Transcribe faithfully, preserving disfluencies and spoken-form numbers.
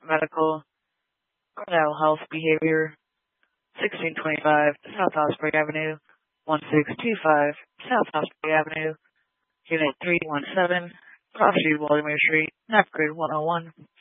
Medical, Cornell Health Behavior, sixteen twenty-five South Osprey Avenue, one six two five South Osprey Avenue, Unit three one seven, Property Baltimore Street, Napgrid one oh one.